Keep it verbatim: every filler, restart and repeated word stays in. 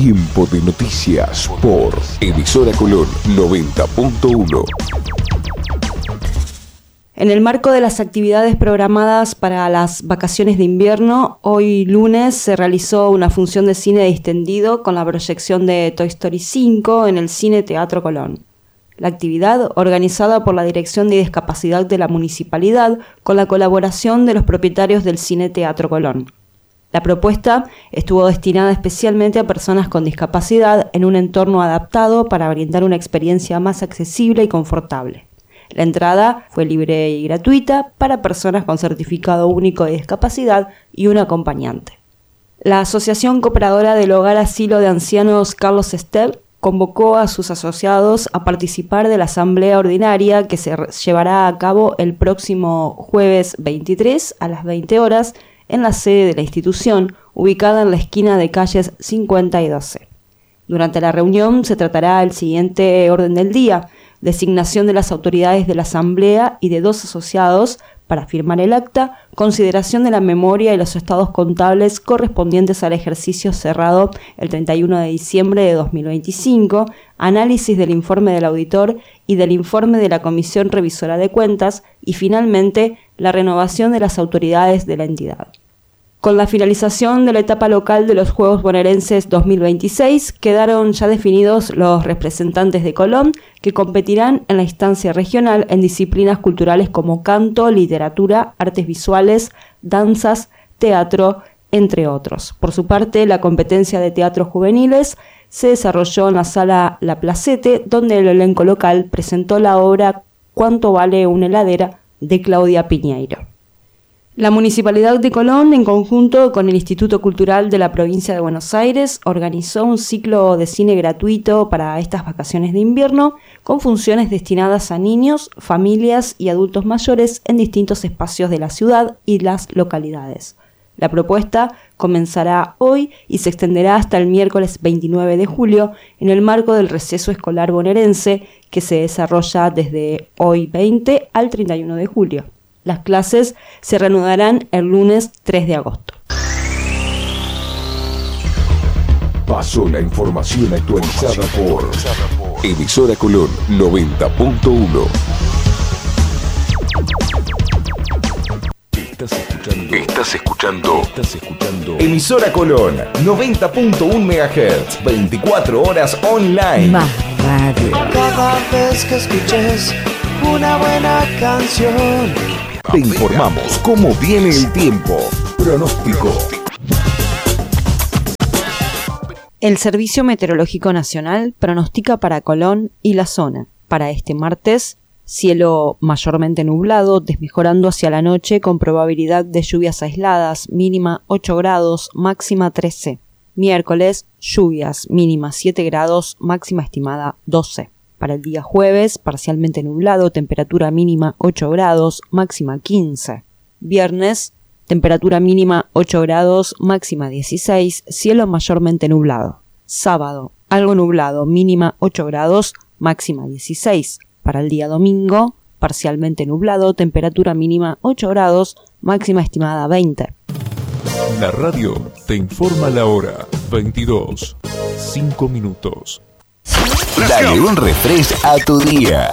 Tiempo de noticias por Emisora Colón noventa punto uno. En el marco de las actividades programadas para las vacaciones de invierno, hoy lunes se realizó una función de cine distendido con la proyección de Toy Story cinco en el Cine Teatro Colón. La actividad, organizada por la Dirección de Discapacidad de la Municipalidad, con la colaboración de los propietarios del Cine Teatro Colón. La propuesta estuvo destinada especialmente a personas con discapacidad en un entorno adaptado para brindar una experiencia más accesible y confortable. La entrada fue libre y gratuita para personas con certificado único de discapacidad y un acompañante. La Asociación Cooperadora del Hogar Asilo de Ancianos Carlos Esteve convocó a sus asociados a participar de la asamblea ordinaria que se llevará a cabo el próximo jueves veintitrés a las veinte horas en la sede de la institución, ubicada en la esquina de calles cincuenta y doce. Durante la reunión se tratará el siguiente orden del día: designación de las autoridades de la asamblea y de dos asociados para firmar el acta, consideración de la memoria y los estados contables correspondientes al ejercicio cerrado el treinta y uno de diciembre de dos mil veinticinco, análisis del informe del auditor y del informe de la Comisión Revisora de Cuentas y, finalmente, la renovación de las autoridades de la entidad. Con la finalización de la etapa local de los Juegos Bonaerenses dos mil veintiséis, quedaron ya definidos los representantes de Colón que competirán en la instancia regional en disciplinas culturales como canto, literatura, artes visuales, danzas, teatro, entre otros. Por su parte, la competencia de teatros juveniles se desarrolló en la sala La Placete, donde el elenco local presentó la obra ¿Cuánto vale una heladera?, de Claudia Piñeiro. La Municipalidad de Colón, en conjunto con el Instituto Cultural de la Provincia de Buenos Aires, organizó un ciclo de cine gratuito para estas vacaciones de invierno, con funciones destinadas a niños, familias y adultos mayores en distintos espacios de la ciudad y las localidades. La propuesta comenzará hoy y se extenderá hasta el miércoles veintinueve de julio en el marco del receso escolar bonaerense, que se desarrolla desde hoy veinte al treinta y uno de julio. Las clases se reanudarán el lunes tres de agosto. Pasó la información actualizada por Emisora Colón noventa punto uno. Estás escuchando. Estás escuchando. Estás escuchando. Emisora Colón noventa punto uno megahertz. veinticuatro horas online. Más radio. Cada vez que escuches una buena canción, te informamos cómo viene el tiempo. Pronóstico. El Servicio Meteorológico Nacional pronostica para Colón y la zona. Para este martes, cielo mayormente nublado, desmejorando hacia la noche con probabilidad de lluvias aisladas, mínima ocho grados, máxima trece. Miércoles, lluvias, mínima siete grados, máxima estimada doce. Para el día jueves, parcialmente nublado, temperatura mínima ocho grados, máxima quince. Viernes, temperatura mínima ocho grados, máxima dieciséis, cielo mayormente nublado. Sábado, algo nublado, mínima ocho grados, máxima dieciséis. Para el día domingo, parcialmente nublado, temperatura mínima ocho grados, máxima estimada veinte. La radio te informa la hora. veintidós, cinco minutos. Dale un refresh a tu día.